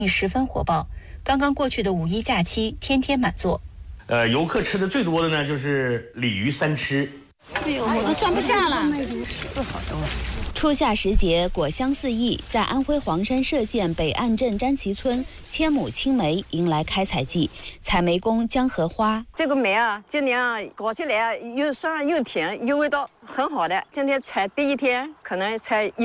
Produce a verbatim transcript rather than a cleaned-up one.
十分火爆。刚刚过去的五一假期，天天满座。 呃，游客吃的最多的呢，就是鲤鱼三吃。 哎呦，我装不下了，是好多。 初夏时节，果香四溢，在安徽黄山歙县北岸镇詹旗村，千亩青梅迎来开采季。采梅工江荷花， 这个梅啊，今年啊搞起来啊又酸又甜，又味道很好的。今天采第一天，可能采一。